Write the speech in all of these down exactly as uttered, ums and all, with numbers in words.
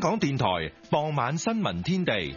港電台傍晚新聞天地。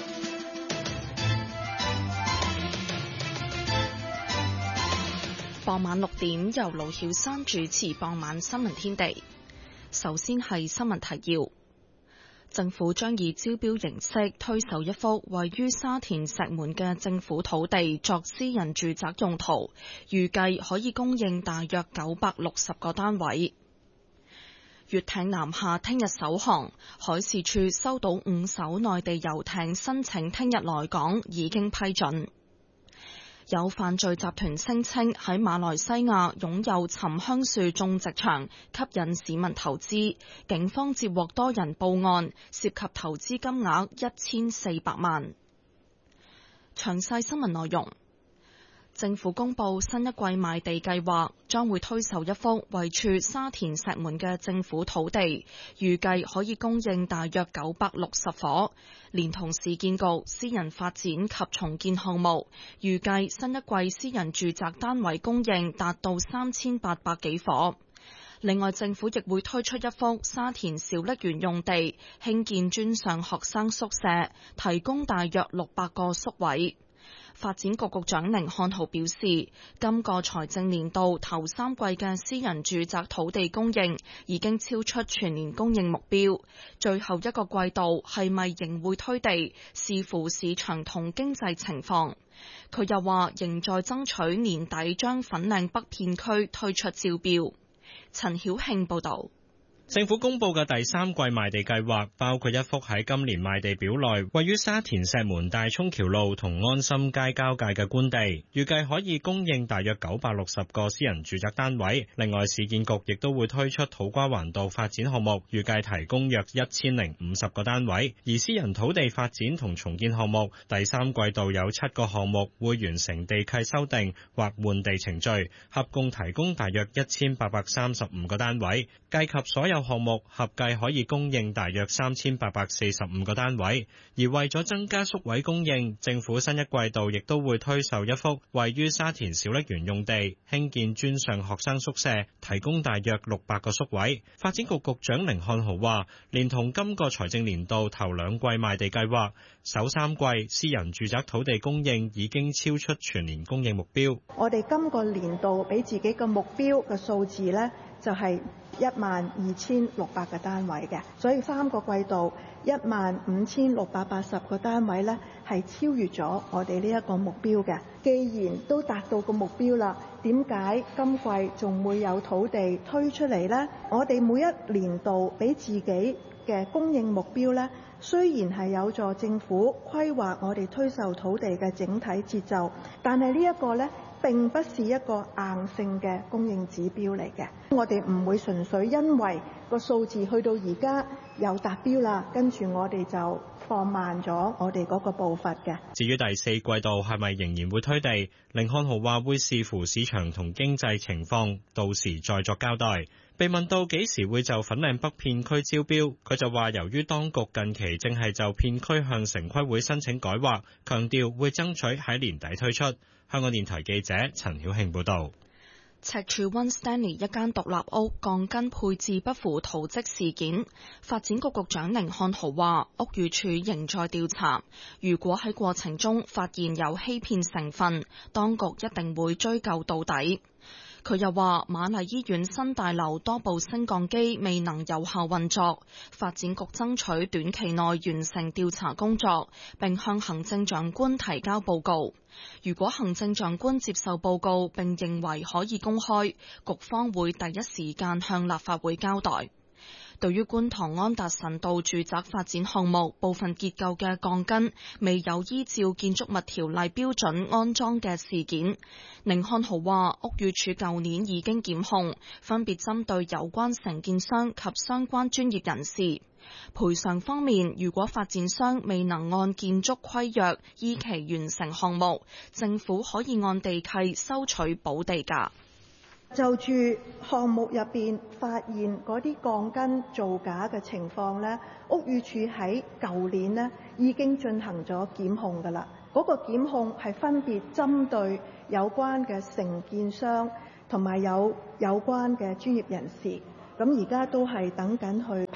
傍晚六點由盧曉珊主持傍晚新聞天地。首先係新聞提要。政府將以招標形式推售一幅位於沙田石門嘅政府土地作私人住宅用途，預計可以供應大約九百六十個單位。粵艇南下聽日首航，海事處收到五艘內地遊艇申請聽日來港，已經批准。有犯罪集團聲稱喺馬來西亞擁有沉香樹種植場，吸引市民投資。警方接獲多人報案，涉及投資金額一千四百萬。詳細新聞內容。政府公布新一季賣地計劃，將會推售一幅位處沙田石門嘅政府土地，預計可以供應大約九百六十伙，連同市建局私人發展及重建項目，預計新一季私人住宅單位供應達到三千八百幾伙。另外，政府亦會推出一幅沙田小瀝源用地，興建專上學生宿舍，提供大約六百個宿位。發展局局長甯漢豪表示，今個財政年度頭三季嘅私人住宅土地供應已經超出全年供應目標，最後一個季度係咪仍會推地，視乎市場同經濟情況。佢又話，仍在爭取年底將粉嶺北片區推出招標。陳曉慶報導。 政府公布嘅第三季賣地計劃包括一幅喺今年賣地表內位於沙田石門大涌橋路同安心街交界嘅官地，預計可以供應大約九百六十個私人住宅單位。另外，市建局亦都會推出土瓜灣道發展項目，預計提供約一千零五十個單位。而私人土地發展同重建項目第三季度有七個項目會完成地契修訂或換地程序，合共提供大約一千八百三十五個單位，計及所有項目合計可以供應大約三千八百四十五個單位。而為咗增加宿位供應，政府新一季度亦都會推售一幅位於沙田小瀝源用地，興建專上學生宿舍，提供大約六百個宿位。發展局局長甯漢豪話，連同今個財政年度頭兩季賣地計劃，首三季私人住宅土地供應已經超出全年供應目標。 我哋今個年度俾自己嘅目標嘅數字呢，就係一萬二千六百個單位嘅，所以三個季度一萬五千六百八十個單位呢，係超越咗我哋呢一個目標嘅。既然都達到個目標啦，點解今季仲會有土地推出嚟呢？我哋每一年度俾自己嘅供應目標呢，雖然係有助政府規劃我哋推售土地嘅整體節奏，但係呢一個呢，並不是一個硬性嘅供應指標嚟嘅。我哋唔會純粹因為個數字去到而家又達標啦，跟住我哋就放慢咗我哋嗰個步伐嘅。 至於第四季度係咪仍然會推地，甯漢豪話會視乎市場同經濟情況，到時再作交代。被問到幾時會就粉嶺北片區招標，佢就話由於當局近期正係就片區向城規會申請改劃，強調會爭取喺年底推出。香港電台記者陳曉慶報導。 赤柱溫 Stanley 一間獨立屋鋼筋配置不符圖則事件，發展局局長甯漢豪話，屋宇署仍在調查，如果喺過程中發現有欺騙成分，當局一定會追究到底。佢又話，瑪麗醫院新大樓多部升降機未能有效運作，發展局爭取短期內完成調查工作，並向行政長官提交報告。如果行政長官接受報告並認為可以公開，局方會第一時間向立法會交代。對於觀塘安達臣道住宅發展項目部分結構嘅鋼筋未有依照建築物條例標準安裝嘅事件，甯漢豪話屋宇署舊年已經檢控，分別針對有關承建商及相關專業人士。賠償方面，如果發展商未能按建築規約依期完成項目，政府可以按地契收取補地價。 就住項目入邊發現嗰啲鋼筋造假嘅情況呢，屋宇署喺舊年呢已經進行咗檢控㗎啦。嗰個檢控係分別針對有關嘅承建商同埋有有關嘅專業人士。咁而家都係等緊去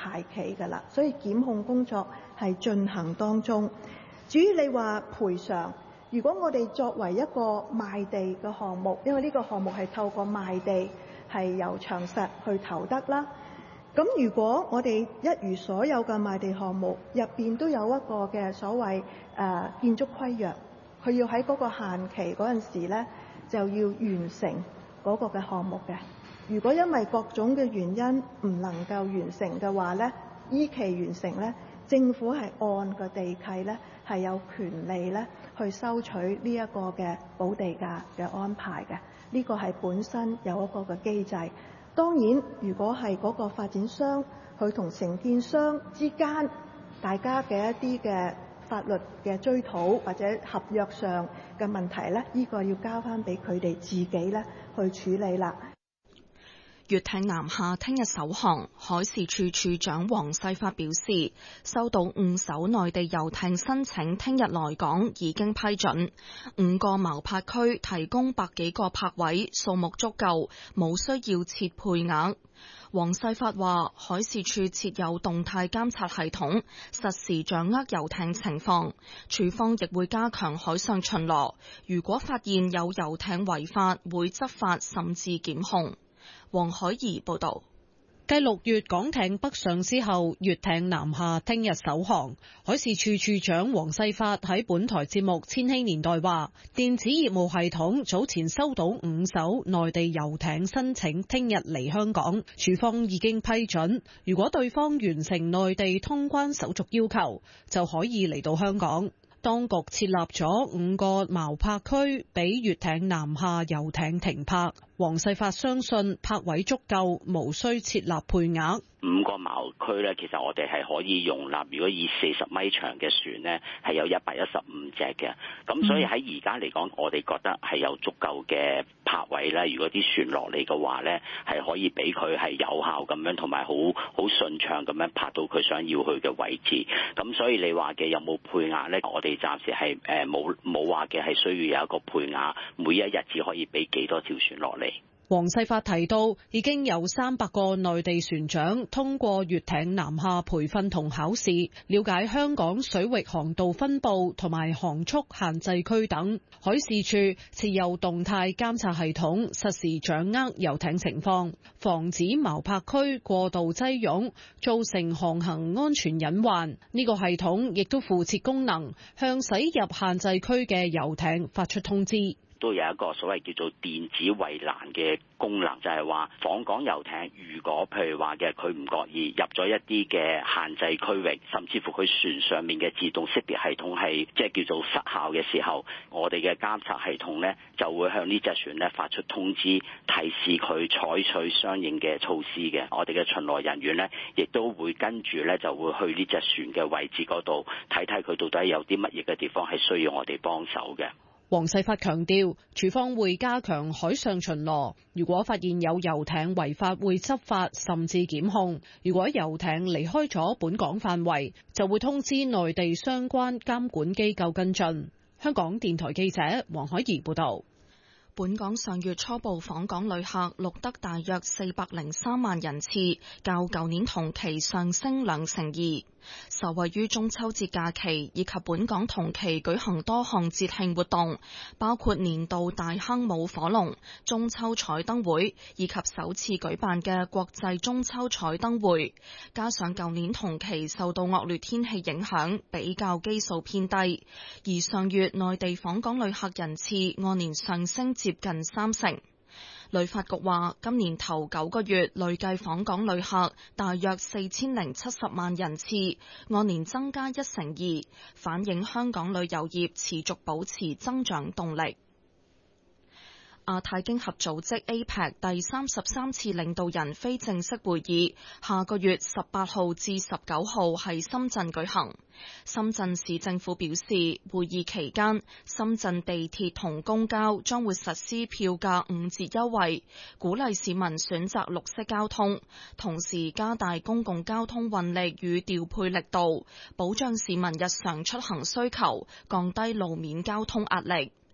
排期㗎啦，所以檢控工作係進行當中。至於你話賠償，如果我哋作為一個賣地嘅項目，因為呢個項目係透過賣地係由長實去投得啦。咁如果我哋一如所有嘅賣地項目入邊都有一個嘅所謂誒、呃、建築規約，佢要喺嗰個限期嗰陣時咧就要完成嗰個嘅項目嘅。如果因為各種嘅原因唔能夠完成嘅話咧，依期完成咧，政府係按個地契咧係有權利咧去收取呢一個嘅補地價嘅安排嘅。呢個係本身有一個嘅機制。當然，如果係嗰個發展商佢同承建商之間大家嘅一啲嘅法律嘅追討或者合約上嘅問題咧，呢個要交翻俾佢哋自己咧去處理啦。 粵艇南下聽日首航，海事處處長黃世發表示，收到五艘內地遊艇申請聽日來港，已經批准。五個錨泊區提供百幾個泊位，數目足夠，冇需要設配額。黃世發話，海事處設有動態監察系統，實時掌握遊艇情況，處方亦會加強海上巡邏，如果發現有遊艇違法，會執法甚至檢控。黃海怡報道。 繼六月港艇北上之後，粵艇南下聽日首航。海事處處長黃世發喺本台節目《千禧年代》話，電子業務系統早前收到五艘內地遊艇申請聽日嚟香港，處方已經批准。如果對方完成內地通關手續要求，就可以嚟到香港。當局設立咗五個錨泊區俾粵艇南下遊艇停泊。黃世發相信泊位足夠，無需設立配額。 五個錨區咧，其實我哋係可以容納，如果以四十米長嘅船咧，係有一百一十五隻嘅。咁所以喺而家嚟講，我哋覺得係有足夠嘅泊位咧。如果啲船落嚟嘅話咧，係可以俾佢係有效咁樣，同埋好好順暢咁樣泊到佢想要去嘅位置。咁所以你話嘅有冇配額咧？我哋暫時係誒冇冇話嘅係需要有一個配額，每一日只可以俾幾多條船落嚟。 黃世發提到，已經有三百個內地船長通過粵艇南下培訓同考試，了解香港水域航道分佈同埋航速限制區等。海事處設有動態監察系統，實時掌握遊艇情況，防止錨泊區過度擠擁，造成航行安全隱患。呢個系統亦都附設功能，向駛入限制區嘅遊艇發出通知。 都有一個所謂叫做電子圍欄嘅功能，就係話訪港遊艇如果譬如話嘅佢唔覺意入咗一啲嘅限制區域，甚至乎佢船上面嘅自動識別系統係即係叫做失效嘅時候，我哋嘅監察系統呢就會向呢隻船呢發出通知，提示佢採取相應嘅措施嘅。我哋嘅巡邏人員呢亦都會跟住呢就會去呢隻船嘅位置嗰度睇睇佢到底有啲乜嘢嘅地方係需要我哋幫手嘅。 黃世發強調，處方會加強海上巡邏，如果發現有遊艇違法，會執法甚至檢控。如果遊艇離開咗本港範圍，就會通知內地相關監管機構跟進。香港電台記者黃海怡報道。 本港上月初步訪港旅客錄得大約四百零三萬人次，較舊年同期上升兩成二。受惠於中秋節假期以及本港同期舉行多項節慶活動，包括年度大坑舞火龍、中秋彩燈會以及首次舉辦嘅國際中秋彩燈會，加上舊年同期受到惡劣天氣影響，比較基數偏低。而上月內地訪港旅客人次按年上升接近三成。旅發局話，今年頭九個月累計訪港旅客大約四千零七十萬人次，按年增加一成二，反映香港旅遊業持續保持增長動力。亞太經合組織 A P E C 第三十三次領導人非正式會議，下個月十八號至十九號喺深圳舉行。深圳市政府表示，會議期間，深圳地鐵同公交將會實施票價五折優惠，鼓勵市民選擇綠色交通，同時加大公共交通運力與調配力度，保障市民日常出行需求，降低路面交通壓力。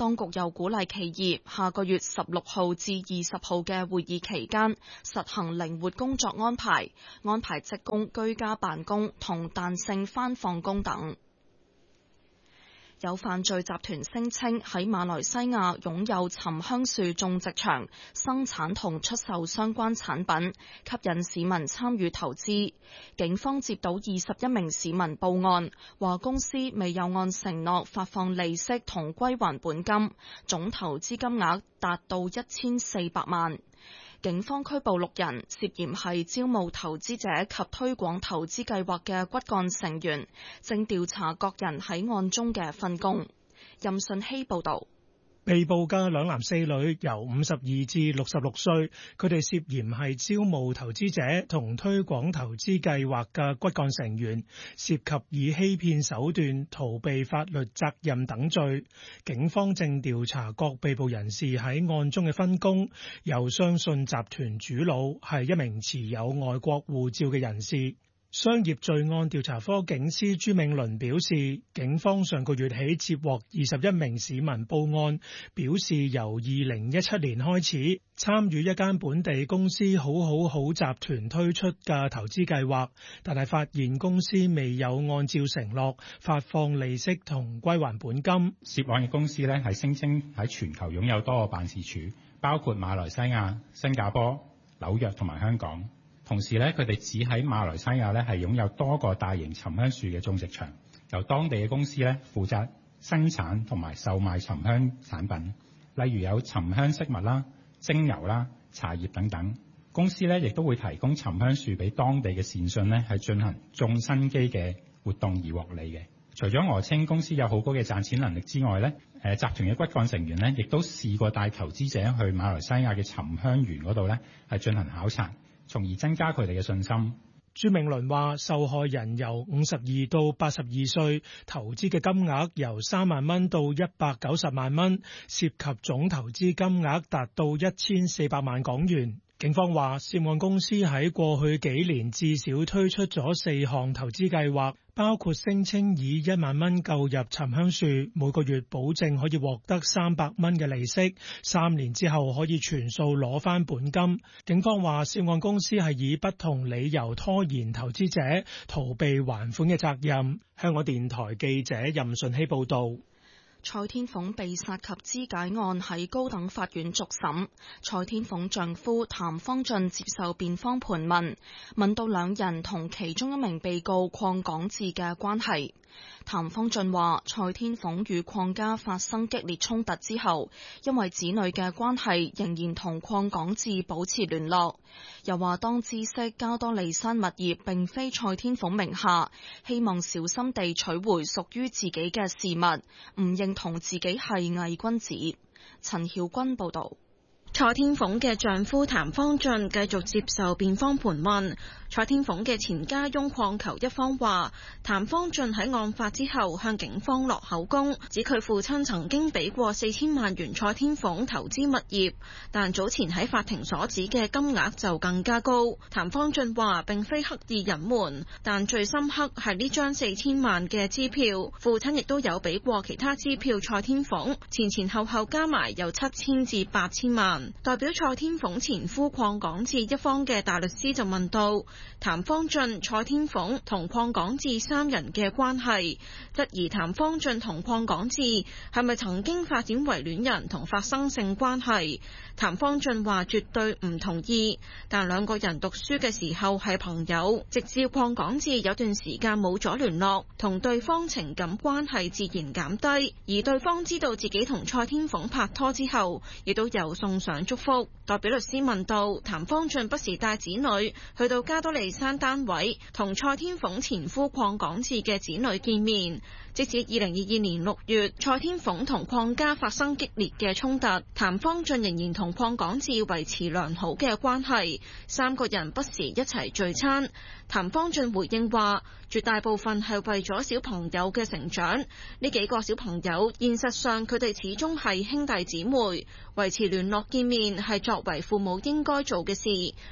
當局又鼓勵企業下個月十六號至二十號嘅會議期間實行靈活工作安排，安排職工居家辦公同彈性返放工等。有犯罪集團聲稱喺馬來西亞擁有沉香樹種植場，生產同出售相關產品，吸引市民參與投資。警方接到二十一名市民報案，話公司未有按承諾發放利息同歸還本金，總投資金額達到一千四百萬。警方拘捕六人，涉嫌係招募投資者及推廣投資計劃嘅骨幹成員，正調查各人喺案中嘅分工。任信希報導。 被捕嘅兩男四女由五十二至六十六歲，佢哋涉嫌係招募投資者同推廣投資計劃嘅骨幹成員，涉及以欺騙手段逃避法律責任等罪。警方正調查各被捕人士喺案中嘅分工，又相信集團主腦係一名持有外國護照嘅人士。商業罪案調查科警司朱銘倫表示，警方上個月起接獲二十一名市民報案，表示由二零一七年開始參與一間本地公司好好好集團推出嘅投資計劃，但係發現公司未有按照承諾發放利息同歸還本金。 涉案嘅公司呢係聲稱喺全球擁有多個辦事處，包括馬來西亞、新加坡、紐約同埋香港。同時咧，佢哋只喺馬來西亞咧係擁有多個大型沉香樹嘅種植場，由當地嘅公司咧負責生產同埋售賣沉香產品，例如有沉香飾物啦、精油啦、茶葉等等。公司咧亦都會提供沉香樹俾當地嘅善信咧係進行種生基嘅活動而獲利嘅。除咗訛稱公司有好高嘅賺錢能力之外咧，誒集團嘅骨幹成員咧亦都試過帶投資者去馬來西亞嘅沉香園嗰度咧係進行考察，從而增加佢哋嘅信心。 朱銘倫話，受害人由五十二到八十二歲，投資嘅金額由三萬蚊到一百九十萬蚊，涉及總投資金額達到一千四百萬港元。警方話，涉案公司喺過去幾年至少推出咗四項投資計劃，包括聲稱以一萬蚊購入沉香樹，每個月保證可以獲得三百蚊嘅利息，三年之後可以全數攞返本金。警方話，涉案公司係以不同理由拖延投資者，逃避還款嘅責任。香港電台記者任順希報導。 蔡天鳳被殺及肢解案喺高等法院續審，蔡天鳳丈夫譚方俊接受辯方盤問，問到兩人同其中一名被告鄺港智嘅關係。譚方俊話，蔡天鳳與鄺家發生激烈衝突之後，因為子女嘅關係，仍然同鄺港智保持聯絡。又話當知悉加多利山物業並非蔡天鳳名下，希望小心地取回屬於自己嘅事物，唔認同自己係偽君子。陳曉君報道。 蔡天鳳嘅丈夫譚方俊繼續接受辯方盤問。蔡天鳳嘅前家翁鄺球一方話，譚方俊喺案發之後向警方落口供，指佢父親曾經俾過四千萬元蔡天鳳投資物業，但早前喺法庭所指嘅金額就更加高。譚方俊話並非刻意隱瞞，但最深刻係呢張四千萬嘅支票，父親亦都有俾過其他支票蔡天鳳，前前後後加埋有七千至八千萬。代表蔡天鳳前夫鄺港智一方嘅大律師就問到，譚方俊、蔡天鳳同鄺港智三人嘅關係，質疑譚方俊同鄺港智係咪曾經發展為戀人同發生性關係。譚方俊話絕對唔同意，但兩個人讀書嘅時候係朋友，直至鄺港智有段時間冇咗聯絡，同對方情感關係自然減低，而對方知道自己同蔡天鳳拍拖之後，亦都有送上祝福。代表律師問到，譚方俊不時帶子女去到加多利山單位同蔡天鳳前夫鄺港智嘅子女見面，即使二零二二年六月蔡天鳳同鄺家發生激烈嘅衝突，譚方俊仍然同鄺港智維持良好嘅關係，三個人不時一齊聚餐。譚方俊回應話，絕大部分係為咗小朋友嘅成長，呢幾個小朋友現實上佢哋始終係兄弟姊妹，維持聯絡見面係作為父母應該做嘅事。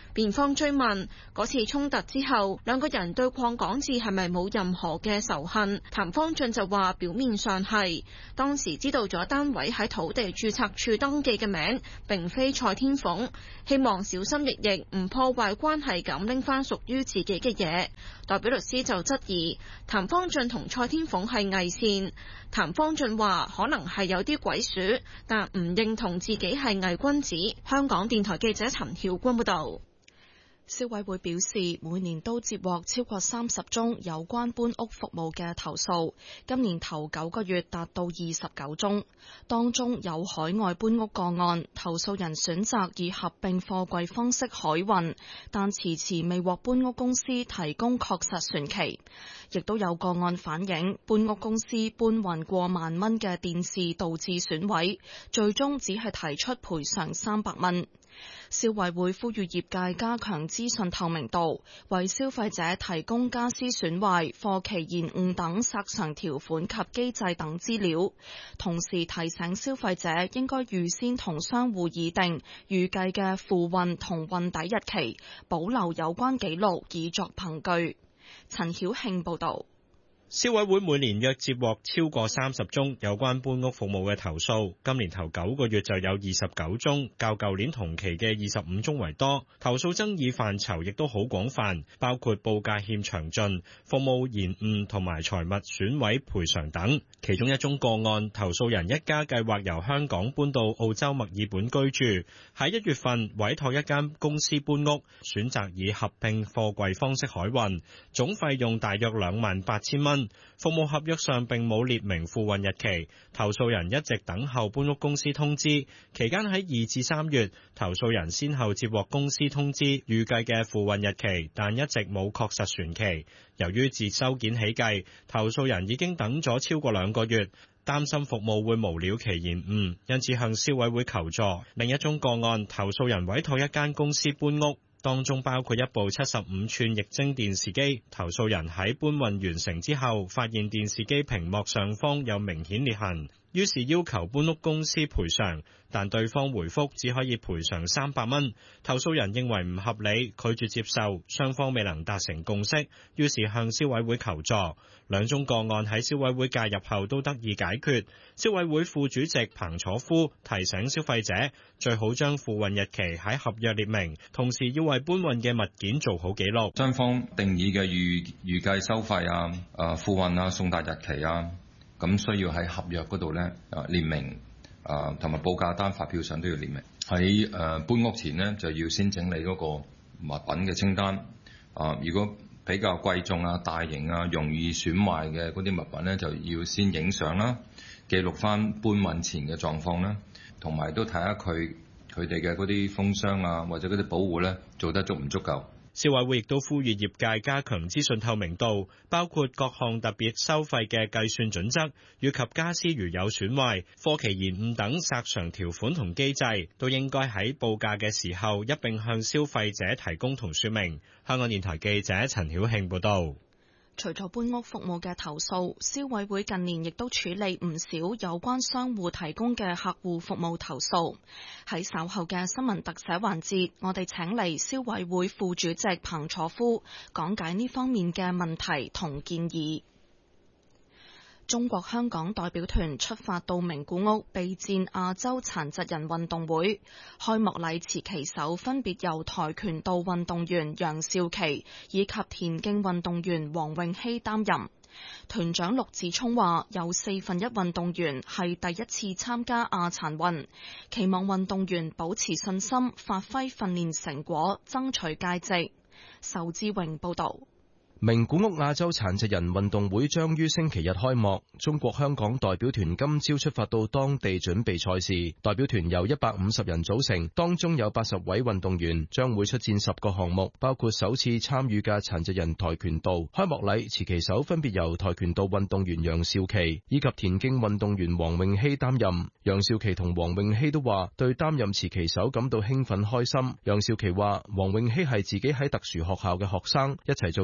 辯方追問嗰次衝突之後，兩個人對鄺港智係咪冇任何嘅仇恨？譚方俊就話表面上係，當時知道咗單位喺土地註冊處登記嘅名並非蔡天鳳，希望小心翼翼唔破壞關係咁拎翻屬於自己嘅嘢。代表律師就質疑譚方俊同蔡天鳳係偽善。譚方俊話可能係有啲鬼鼠，但唔認同自己係偽君子。香港電台記者陳曉君報道。 消委會表示，每年都接獲超過三十宗有關搬屋服務嘅投訴，今年頭九個月達到二十九宗，當中有海外搬屋個案，投訴人選擇以合併貨櫃方式海運，但遲遲未獲搬屋公司提供確實船期，亦都有個案反映搬屋公司搬運過萬蚊嘅電視導致損毀，最終只係提出賠償三百蚊。消委會呼籲業界加強資訊透明度，為消費者提供家私損壞、貨期延誤等索償條款及機制等資料，同時提醒消費者應該預先同商戶議定預計嘅付運同運抵日期，保留有關記錄以作憑據。陳曉慶報導。 消委會每年約接獲超過三十宗有關搬屋服務嘅投訴，今年頭九個月就有二十九宗，較舊年同期嘅二十五宗為多。投訴爭議範疇亦都好廣泛，包括報價欠詳盡、服務延誤同埋財物損毀賠償等。其中一宗個案，投訴人一家計劃由香港搬到澳洲墨爾本居住，喺一月份委託一間公司搬屋，選擇以合併貨櫃方式海運，總費用大約兩萬八千蚊。服務合約上並冇列明付運日期，投訴人一直等候搬屋公司通知。期間喺二至三月，投訴人先後接獲公司通知預計嘅付運日期，但一直冇確實船期。由於自收件起計，投訴人已經等咗超過兩個月，擔心服務會無了期延誤，因此向消委會求助。另一宗個案，投訴人委託一間公司搬屋，當中包括一部七十五寸液晶電視機，投訴人喺搬運完成之後，發現電視機屏幕上方有明顯裂痕，於是要求搬屋公司賠償，但對方回覆只可以賠償三百蚊。投訴人認為唔合理，拒絕接受，雙方未能達成共識，於是向消委會求助。兩宗個案喺消委會介入後都得以解決。消委會副主席彭楚夫提醒消費者，最好將付運日期喺合約列明，同時要為搬運嘅物件做好記錄。 雙方定義嘅預預計收費啊、誒付運啊、送達日期啊，咁需要喺合約嗰度咧誒列明，誒同埋報價單發票上都要列明。喺誒搬屋前呢，就要先整理嗰個物品嘅清單。啊，如果比較貴重啊、大型啊、容易損壞嘅嗰啲物品咧，就要先影相啦，記錄翻搬運前嘅狀況啦，同埋都睇下佢佢哋嘅嗰啲封箱啊，或者嗰啲保護咧做得足唔足夠。 消委會亦都呼籲業界加強資訊透明度，包括各項特別收費嘅計算準則，以及家私如有損壞、貨期延誤等索償條款同機制，都應該喺報價嘅時候一併向消費者提供同說明。香港電台記者陳曉慶報道。 除咗搬屋服務嘅投訴，消委會近年亦都處理唔少有關商戶提供嘅客戶服務投訴。喺稍後嘅新聞特寫環節，我哋請嚟消委會副主席彭楚夫講解呢方面嘅問題同建議。中國香港代表團出發到名古屋備戰亞洲殘疾人運動會，開幕禮持旗手分別由跆拳道運動員楊少琪以及田徑運動員黃詠希擔任。團長陸志聰話：有四分一運動員係第一次參加亞殘運，期望運動員保持信心，發揮訓練成果，爭取佳績。仇志榮報道。 名古屋亞洲殘疾人運動會將於星期日開幕，中國香港代表團今朝出發到當地準備賽事。代表團由一百五十人組成，當中有八十位運動員，將會出戰十個項目，包括首次參與嘅殘疾人跆拳道。開幕禮持旗手分別由跆拳道運動員楊少琪以及田徑運動員黃詠希擔任。楊少琪同黃詠希都話對擔任持旗手感到興奮開心。楊少琪話黃詠希係自己喺特殊學校嘅學生，一齊做持旗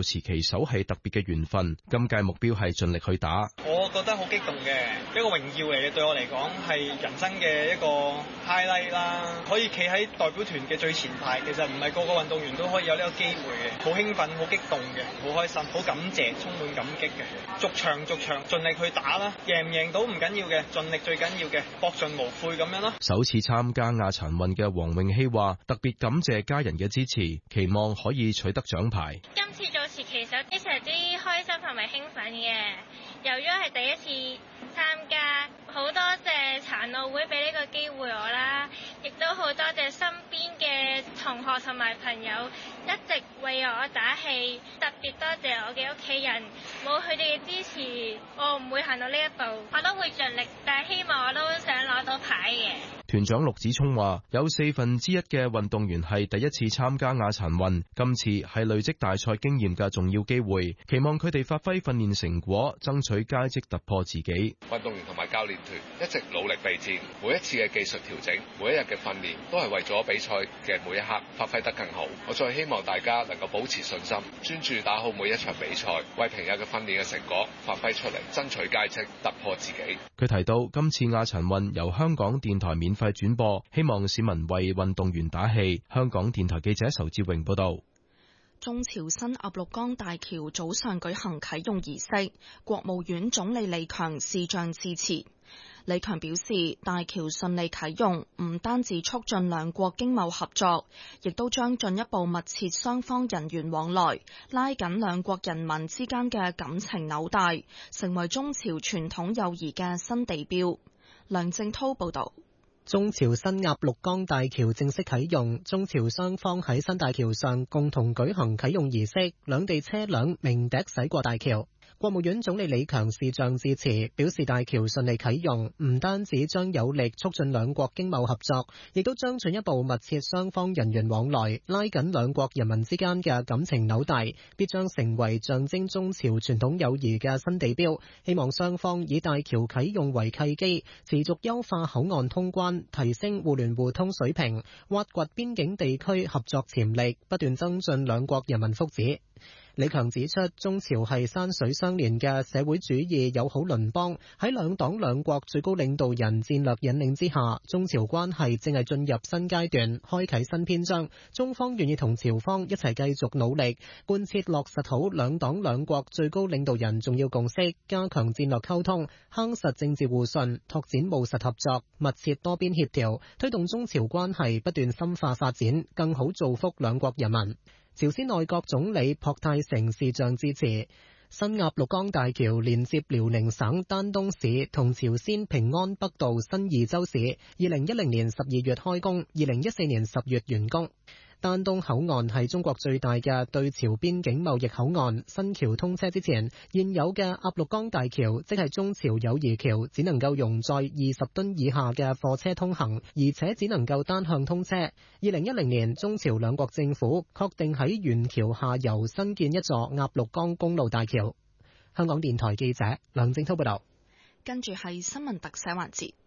手係特別嘅緣分。今屆目標係盡力去打。 我覺得好激動嘅，一個榮耀嚟嘅，對我嚟講係人生嘅一個 highlight 啦。可以企喺代表團嘅最前排，其實唔係個個運動員都可以有呢個機會嘅，好興奮，好激動嘅，好開心，好感謝，充滿感激嘅。逐場逐場盡力去打啦，贏唔贏到唔緊要嘅，盡力最緊要嘅，搏盡無悔咁樣咯。 首次參加亞殘運嘅黃詠希話，特別感謝家人嘅支持，期望可以取得獎牌。 今次做持旗手非常之開心同埋興奮嘅，由於係第一次參加，好多謝殘奧會俾呢個機會我啦，亦都好多謝身邊嘅同學同埋朋友一直為我打氣，特別多謝我嘅屋企人，冇佢哋嘅支持，我唔會行到呢一步。我都會盡力，但係希望我都想攞到牌嘅。 團長陸子聰話：有四分之一嘅運動員係第一次參加亞殘運，今次係累積大賽經驗嘅重要機會，期望佢哋發揮訓練成果，爭取佳績突破自己。 運動員同埋教練團一直努力備戰，每一次嘅技術調整，每一日嘅訓練，都係為咗比賽嘅每一刻發揮得更好。我再希望大家能夠保持信心，專注打好每一場比賽，為平日嘅訓練嘅成果發揮出嚟，爭取佳績突破自己。 佢提到今次亞殘運由香港電台免費轉播，希望市民為運動員打氣。香港電台記者仇志榮報道。 中朝新鴨綠江大橋早上舉行啟用儀式，國務院總理李強視像致辭。李強表示，大橋順利啟用唔單止促進兩國經貿合作，亦都將進一步密切雙方人員往來，拉緊兩國人民之間嘅感情紐帶，成為中朝傳統友誼嘅新地標。梁正濤報道。 中朝新鴨綠江大橋正式啟用，中朝雙方喺新大橋上共同舉行啟用儀式，兩地車輛鳴笛駛過大橋。國務院總理李強視像致辭，表示大橋順利啟用，唔單止將有力促進兩國經貿合作，亦都將進一步密切雙方人員往來，拉緊兩國人民之間嘅感情紐帶，必將成為象徵中朝傳統友誼嘅新地標。希望雙方以大橋啟用為契機，持續優化口岸通關，提升互聯互通水平，挖掘邊境地區合作潛力，不斷增進兩國人民福祉。李強指出，中朝係山水相連嘅社會主義友好鄰邦，喺兩黨兩國最高領導人戰略引領之下，中朝關係正係進入新階段，開啟新篇章。中方願意同朝方一齊繼續努力，貫徹落實好兩黨兩國最高領導人重要共識，加強戰略溝通，夯實政治互信，拓展務實合作，密切多邊協調，推動中朝關係不斷深化發展，更好造福兩國人民。朝鮮內閣總理朴泰成視像致辭。新鴨綠江大橋連接遼寧省丹東市同朝鮮平安北道新義州市，二零一零年十二月開工，二零一四年十月完工。丹東口岸係中國最大嘅對朝邊境貿易口岸。新橋通車之前，現有嘅鴨綠江大橋，即係中朝友誼橋，只能夠容載二十噸以下嘅貨車通行，而且只能夠單向通車。二零一零年，中朝兩國政府確定喺原橋下游新建一座鴨綠江公路大橋。香港電台記者梁正濤報道。 跟住係新聞特寫環節。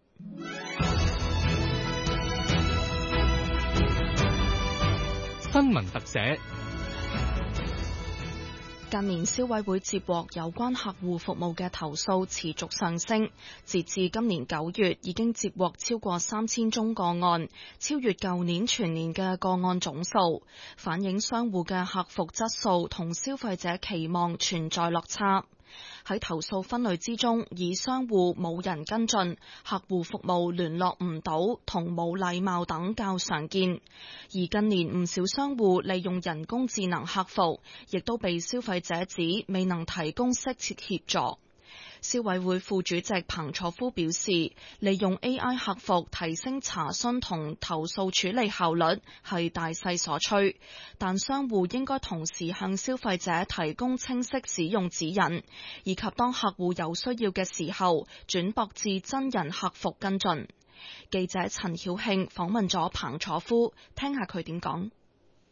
新聞特寫。 近年消委會接獲有關客戶服務嘅投訴持續上升，截至今年九月已經接獲超過三千宗個案，超越舊年全年嘅個案總數，反映商戶嘅客服質素同消費者期望存在落差。喺投訴分類之中，以商戶冇人跟進、客戶服務聯絡唔到同冇禮貌等較常見。而近年唔少商戶利用人工智能客服，亦都被消費者指未能提供適切協助。消委會副主席彭楚夫表示，利用 A I 客服提升查詢同投訴處理效率係大勢所趨，但商戶應該同時向消費者提供清晰使用指引，以及當客戶有需要嘅時候轉駁至真人客服跟進。記者陳曉慶訪問咗彭楚夫，聽下佢點講。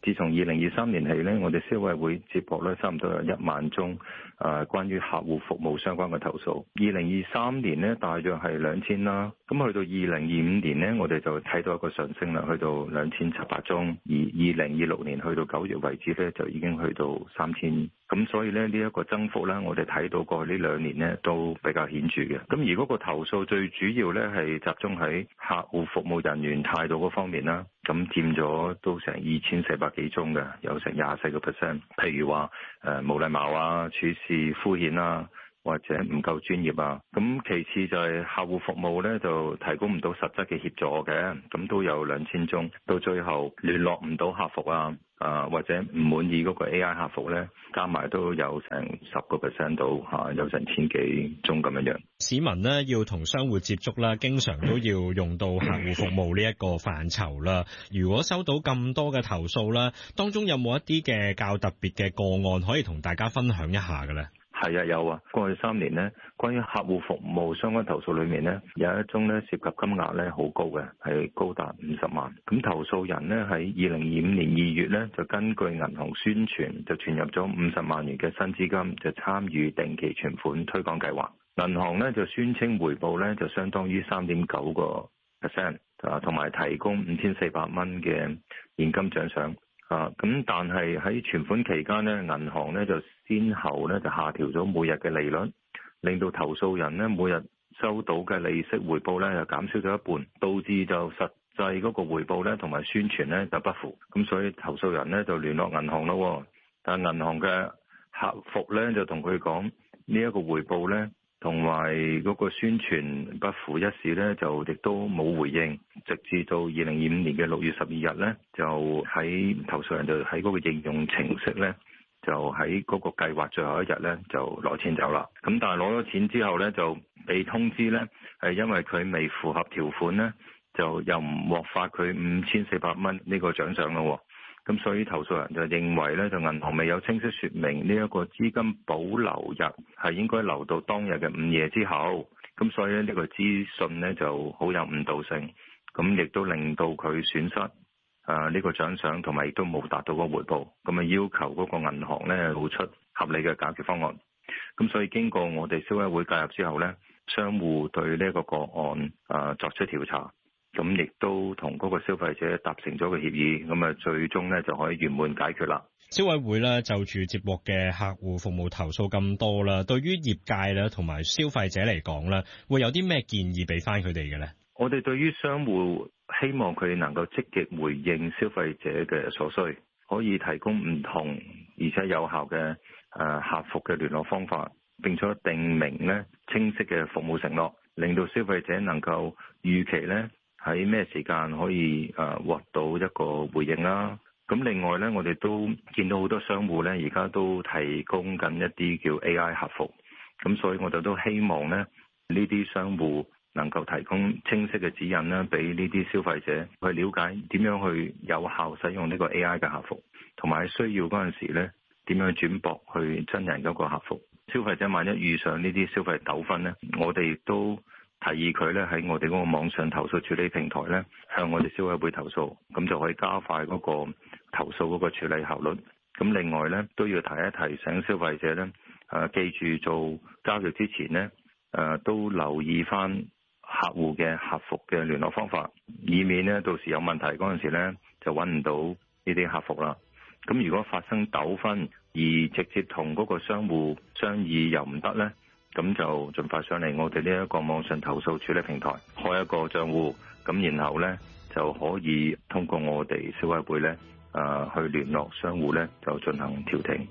自從二零二三年起呢，我哋消委會接獲咧差唔多有一萬宗誒關於客戶服務相關嘅投訴。二零二三年呢，大約係兩千啦，咁去到二零二五年呢，我哋就睇到一個上升啦，去到兩千七百宗。而二零二六年去到九月為止呢，就已經去到三千。咁所以呢，呢一個增幅呢，我哋睇到過去呢兩年呢都比較顯著嘅。咁而嗰個投訴最主要呢係集中喺客戶服務人員態度嗰方面啦，咁佔咗都成二千四百幾宗嘅，有成廿四個 percent。譬如話誒無禮貌啊、處事敷衍啊，或者唔夠專業啊。咁其次就係客戶服務呢，就提供唔到實質嘅協助嘅，咁都有兩千宗。到最後聯絡唔到客服啊。啊，或者唔滿意嗰個 A I 客服咧，加埋都有成十個 percent 到嚇，有成千幾宗咁樣樣。 市民呢要同商戶接觸啦，經常都要用到客戶服務呢一個範疇啦。如果收到咁多嘅投訴啦，當中有冇一啲嘅較特別嘅個案可以同大家分享一下嘅咧？ 係啊，有啊。過去三年呢，關於客戶服務相關投訴裏面呢，有一宗呢涉及金額呢好高嘅，係高達五十萬。咁投訴人呢喺二零二五年二月呢，就根據銀行宣傳，就存入咗五十萬元嘅新資金，就參與定期存款推廣計劃。銀行呢就宣稱回報呢就相當於三點九個 percent 啊，同埋提供五千四百蚊嘅現金獎賞。啊，咁但係喺存款期間呢，銀行呢就先後呢就下調咗每日嘅利率，令到投訴人呢每日收到嘅利息回報呢就減少咗一半，導致就實際嗰個回報呢同埋宣傳呢就不符，咁所以投訴人呢就聯絡銀行咯，但係銀行嘅客服呢就同佢講呢一個回報呢同埋嗰個宣傳不符一事呢，就亦都冇回應，直至到二零二五年嘅六月十二日呢，就喺投訴人就喺嗰個應用程式呢，就喺嗰個計劃最後一日呢，就攞錢走啦。咁但係攞咗錢之後呢，就被通知呢，係因為佢未符合條款呢，就又唔獲發佢五千四百蚊呢個獎賞咯。咁所以投訴人就認為咧，就銀行未有清晰說明呢一個資金保留日係應該留到當日嘅午夜之後，咁所以呢個資訊呢就好有誤導性，咁亦都令到佢損失啊呢個獎賞，同埋亦都冇達到個回報，咁啊要求嗰個銀行呢做出合理嘅解決方案。咁所以經過我哋消委會介入之後呢，商戶對呢個個案啊作出調查。咁亦都同嗰個消費者達成咗個協議，咁啊最終呢就可以圓滿解決啦。 消委會呢就住接獲嘅客戶服務投訴咁多啦，對於業界咧同埋消費者嚟講咧，會有啲咩建議俾翻佢哋嘅呢？ 我哋對於商戶希望佢哋能夠積極回應消費者嘅所需，可以提供唔同而且有效嘅誒客服嘅聯絡方法，並且定明呢清晰嘅服務承諾，令到消費者能夠預期呢喺咩時間可以誒獲到一個回應啦？咁另外呢，我哋都見到好多商戶呢，而家都提供緊一啲叫 A I 客服，咁所以我哋都希望呢呢啲商戶能夠提供清晰嘅指引啦，俾呢啲消費者去了解點樣去有效使用呢個 A I 嘅客服，同埋喺需要嗰陣時呢點樣轉駁去真人嗰個客服。消費者萬一遇上呢啲消費糾紛呢，我哋亦都提議佢咧喺我哋嗰個網上投訴處理平台咧，向我哋消委會投訴，咁就可以加快嗰個投訴嗰個處理效率。咁另外咧都要提一提醒消費者咧，誒、啊、記住做交易之前咧，誒、啊、都留意翻客戶嘅客服嘅聯絡方法，以免咧到時有問題嗰陣時咧就揾唔到呢啲客服啦。咁如果發生糾紛而直接同嗰個商戶商議又唔得咧，咁就盡快上嚟我哋呢一個網上投訴處理平台開一個賬戶，咁然後呢就可以通過我哋消委會呢誒去聯絡商戶呢就進行調停。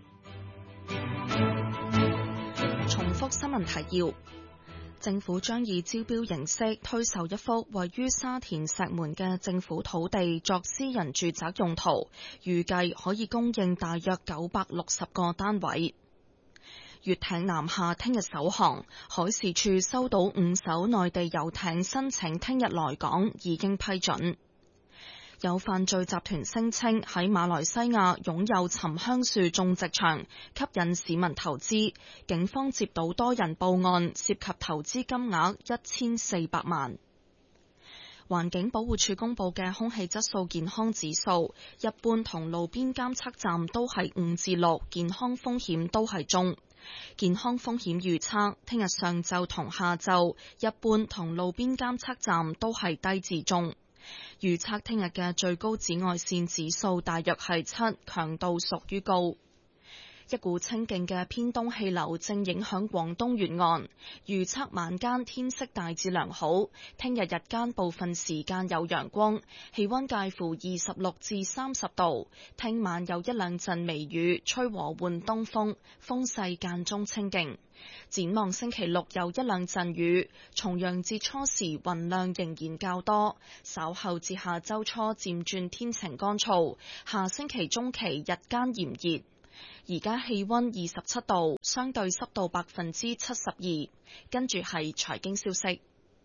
重複新聞提要：政府將以招標形式推售一幅位於沙田石門嘅政府土地作私人住宅用途，預計可以供應大約九百六十個單位。粵艇南下聽日首航，海事處收到五艘內地遊艇申請聽日來港，已經批准。有犯罪集團聲稱喺馬來西亞擁有沉香樹種植場，吸引市民投資。警方接到多人報案，涉及投資金額一千四百萬。 環境保護署公布嘅空氣質素健康指數，一般同路邊監測站都係五至六，健康風險都係中。健康風險預測，聽日上晝同下晝，一般同路邊監測站都係低至中。預測聽日嘅最高紫外線指數大約係七，強度屬於高。一股清勁嘅偏東氣流正影響廣東沿岸，預測晚間天色大致良好，聽日日間部分時間有陽光，氣溫介乎二十六至三十度。聽晚有一兩陣微雨，吹和緩東風，風勢間中清勁。展望星期六有一兩陣雨，重陽節初時雲量仍然較多，稍後至下周初漸轉天晴乾燥，下星期中期日間炎熱。而家氣溫二十七度，相對濕度百分之七十二。跟住係財經消息。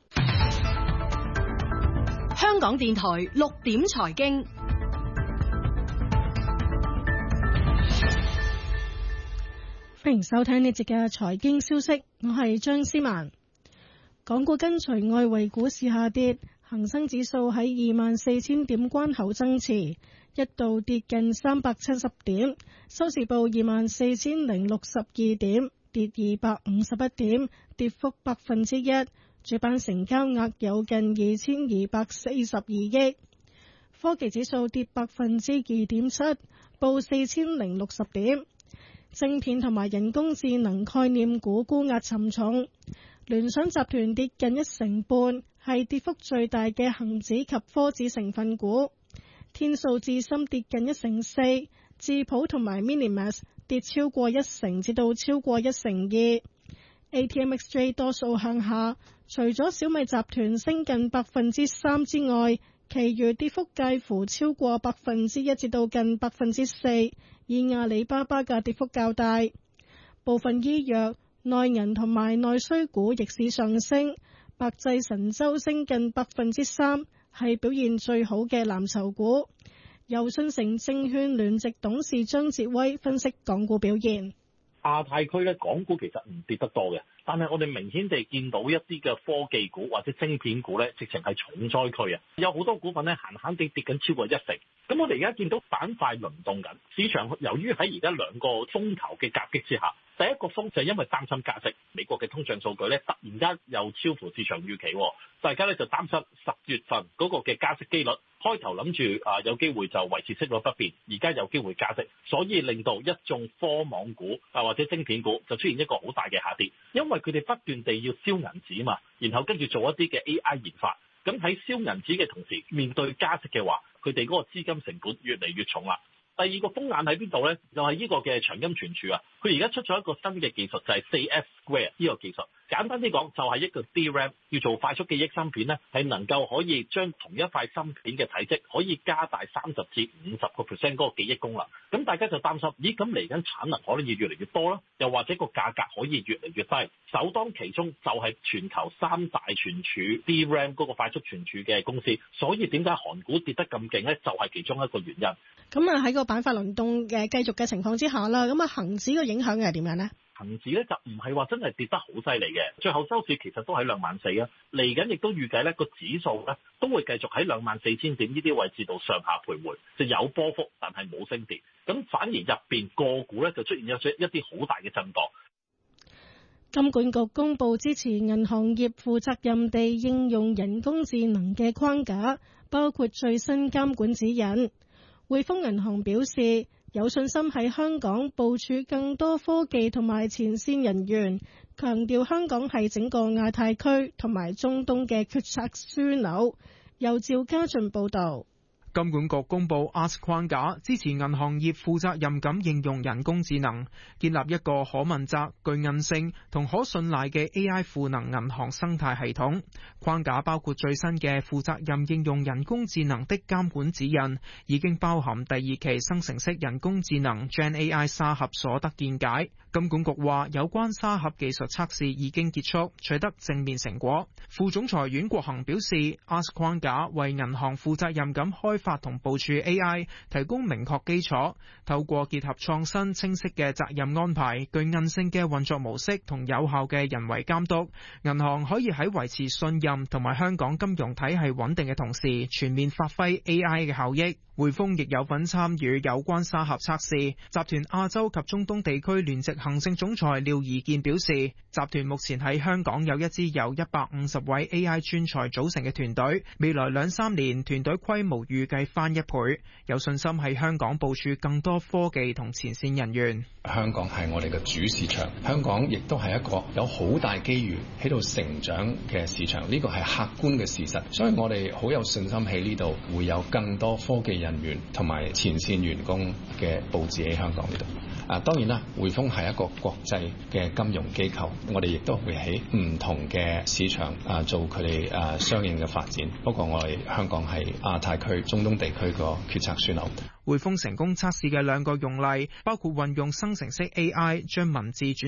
香港電台六點財經， 歡迎收聽呢節嘅財經消息，我係張思曼。港股跟隨外圍股市下跌，恒生指數喺二萬四千點關口增持，一度跌近三百七十點，收市報二萬四千零六十二點，跌二百五十一點，跌幅百分之一。主板成交額有近二千二百四十二億。科技指數跌百分之二點七，報四千零六十點。晶片同埋人工智能概念股沽壓沉重，聯想集團跌近一成半，係跌幅最大嘅恒指及科指成分股。天數智深跌近一成四，智譜同埋 Minimax 跌超過一成至到超過一成二。A T M X J 多數向下，除咗小米集團升近百分之三之外，其餘跌幅介乎超過百分之一至到近百分之四，以阿里巴巴嘅跌幅較大。部分醫藥、內銀同埋內需股逆市上升，百濟神州升近百分之三，係表現最好嘅藍籌股。由信誠證券聯席董事張哲威分析港股表現。 亞太區咧，港股其實唔跌得多嘅，但係我哋明顯地見到一啲嘅科技股或者晶片股咧，直情係重災區啊！有好多股份咧，閒閒地跌緊超過一成。咁我哋而家見到板塊輪動緊，市場由於喺而家兩個風球嘅夾擊之下，第一個風就係因為擔心加息，美國嘅通脹數據咧突然間又超乎市場預期，大家咧就擔心十月份嗰個嘅加息機率。開頭諗住啊有機會就維持息率不變，而家有機會加息，所以令到一眾科網股啊或者晶片股就出現一個好大嘅下跌，因為佢哋不斷地要燒銀紙嘛，然後跟住做一啲嘅 A I 研發，咁喺燒銀紙嘅同時，面對加息嘅話，佢哋嗰個資金成本越嚟越重啦。第二個風眼喺邊度呢？就係、是、呢個嘅長鑫存儲啊，佢而家出咗一個新嘅技術，就係四 F Square 呢個技術。簡單啲講，就係一個 D RAM 要做快速記憶芯片咧，係能夠可以將同一塊芯片嘅體積可以加大三十至五十個 percent 嗰個記憶功能。咁大家就擔心，咦？咁嚟緊產能可能要越嚟越多啦，又或者個價格可以越嚟越低。首當其衝就係全球三大存儲 D RAM 嗰個快速存儲嘅公司。所以點解韓股跌得咁勁咧？就係、是、其中一個原因。 咁啊喺個板塊輪動嘅繼續嘅情況之下啦，咁啊恆指嘅影響係點樣呢？ 恒指咧就唔係話真係跌得好犀利嘅，最後收市其實都喺兩萬四啊。嚟緊亦都預計咧個指數咧都會繼續喺兩萬四千點呢啲位置度上下徘徊，就有波幅但係冇升跌。咁反而入邊個股咧就出現咗一啲好大嘅震盪。 金管局公布支持銀行業負責任地應用人工智能嘅框架，包括最新監管指引。匯豐銀行表示，有信心喺香港部署更多科技同埋前線人員，強調香港係整個亞太區同埋中東嘅決策樞紐。由趙家俊報導。 金管局公布 Ask 框架，支持銀行業負責任咁應用人工智能，建立一個可問責、具韌性同可信賴嘅 A I 賦能銀行生態系統。框架包括最新嘅負責任應用人工智能的監管指引，已經包含第二期生成式人工智能 Gen A I 沙盒所得見解。金管局話，有關沙盒技術測試已經結束，取得正面成果。副總裁阮國恒表示，Ask 框架為銀行負責任咁開發同部署 A I 提供明確基礎，透過結合創新、清晰嘅責任安排、具韌性嘅運作模式同有效嘅人為監督，銀行可以喺維持信任同埋香港金融體系穩定嘅同時，全面發揮 A I 嘅效益。匯豐亦有份參與有關沙盒測試。集團亞洲及中東地區聯席行政總裁廖宜健表示，集團目前喺香港有一支由一百五十位 A I 專才組成嘅團隊，未來兩三年團隊規模預計翻一倍，有信心喺香港部署更多科技同前線人員。 香港係我哋嘅主市場，香港亦都係一個有好大機遇喺度成長嘅市場，呢個係客觀嘅事實，所以我哋好有信心喺呢度會有更多科技人員同埋前線員工嘅佈置喺香港呢度。啊，當然啦，匯豐係一個國際嘅金融機構，我哋亦都會喺唔同嘅市場啊做佢哋啊相應嘅發展。不過我哋香港係亞太區、中東地區個決策樞紐。 匯豐成功測試嘅兩個用例，包括運用生成式 A I 將文字轉